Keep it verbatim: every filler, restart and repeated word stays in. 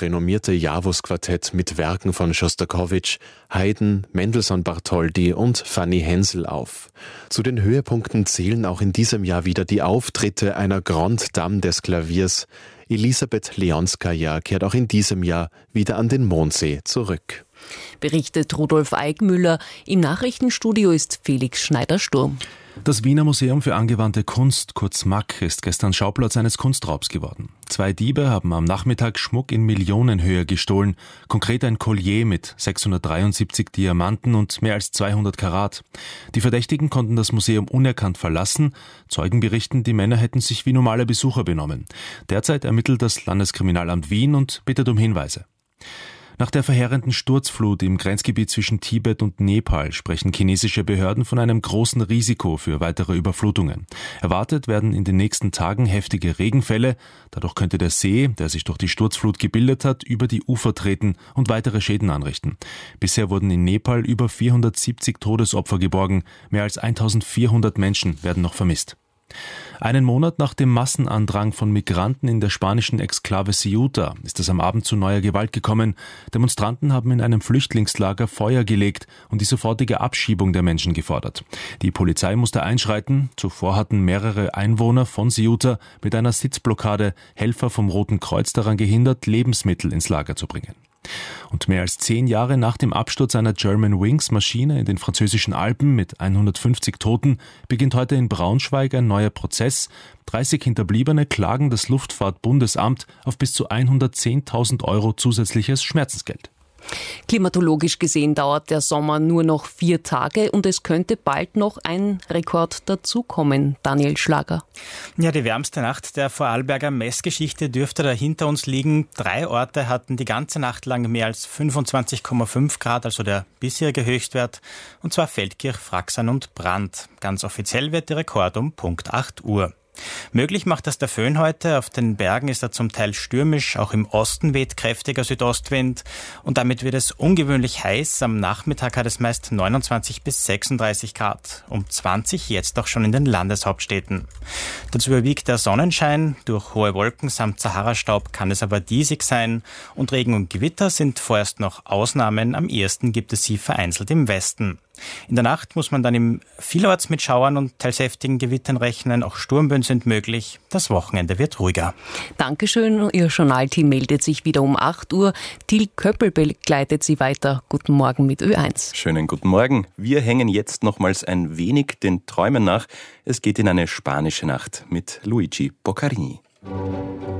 das renommierte Javus-Quartett mit Werken von Schostakowitsch, Haydn, Mendelssohn-Bartholdy und Fanny Hensel auf. Zu den Höhepunkten zählen auch in diesem Jahr wieder die Auftritte einer Grande Dame des Klaviers. Elisabeth Leonskaja kehrt auch in diesem Jahr wieder an den Mondsee zurück. Berichtet Rudolf Eickmüller. Im Nachrichtenstudio ist Felix Schneider-Sturm. Das Wiener Museum für angewandte Kunst, kurz M A K, ist gestern Schauplatz eines Kunstraubs geworden. Zwei Diebe haben am Nachmittag Schmuck in Millionenhöhe gestohlen, konkret ein Collier mit sechshundertdreiundsiebzig Diamanten und mehr als zweihundert Karat. Die Verdächtigen konnten das Museum unerkannt verlassen. Zeugen berichten, die Männer hätten sich wie normale Besucher benommen. Derzeit ermittelt das Landeskriminalamt Wien und bittet um Hinweise. Nach der verheerenden Sturzflut im Grenzgebiet zwischen Tibet und Nepal sprechen chinesische Behörden von einem großen Risiko für weitere Überflutungen. Erwartet werden in den nächsten Tagen heftige Regenfälle. Dadurch könnte der See, der sich durch die Sturzflut gebildet hat, über die Ufer treten und weitere Schäden anrichten. Bisher wurden in Nepal über vierhundertsiebzig Todesopfer geborgen. Mehr als eintausendvierhundert Menschen werden noch vermisst. Einen Monat nach dem Massenandrang von Migranten in der spanischen Exklave Ceuta ist es am Abend zu neuer Gewalt gekommen. Demonstranten haben in einem Flüchtlingslager Feuer gelegt und die sofortige Abschiebung der Menschen gefordert. Die Polizei musste einschreiten. Zuvor hatten mehrere Einwohner von Ceuta mit einer Sitzblockade Helfer vom Roten Kreuz daran gehindert, Lebensmittel ins Lager zu bringen. Und mehr als zehn Jahre nach dem Absturz einer Germanwings-Maschine in den französischen Alpen mit hundertfünfzig Toten beginnt heute in Braunschweig ein neuer Prozess. dreißig Hinterbliebene klagen das Luftfahrtbundesamt auf bis zu hundertzehntausend Euro zusätzliches Schmerzensgeld. Klimatologisch gesehen dauert der Sommer nur noch vier Tage und es könnte bald noch ein Rekord dazukommen. Daniel Schlager. Ja, die wärmste Nacht der Vorarlberger Messgeschichte dürfte da hinter uns liegen. Drei Orte hatten die ganze Nacht lang mehr als fünfundzwanzig Komma fünf Grad, also der bisherige Höchstwert, und zwar Feldkirch, Fraxern und Brand. Ganz offiziell wird der Rekord um Punkt acht Uhr. Möglich macht das der Föhn heute. Auf den Bergen ist er zum Teil stürmisch, auch im Osten weht kräftiger Südostwind und damit wird es ungewöhnlich heiß. Am Nachmittag hat es meist neunundzwanzig bis sechsunddreißig Grad, um zwanzig jetzt auch schon in den Landeshauptstädten. Dazu überwiegt der Sonnenschein, durch hohe Wolken samt Sahara-Staub kann es aber diesig sein und Regen und Gewitter sind vorerst noch Ausnahmen. Am ehesten gibt es sie vereinzelt im Westen. In der Nacht muss man dann im vielerorts mit Schauern und teils heftigen Gewittern rechnen. Auch Sturmböen sind möglich. Das Wochenende wird ruhiger. Dankeschön. Ihr Journalteam meldet sich wieder um acht Uhr. Till Köppel begleitet Sie weiter. Guten Morgen mit Ö eins. Schönen guten Morgen. Wir hängen jetzt nochmals ein wenig den Träumen nach. Es geht in eine spanische Nacht mit Luigi Boccarini.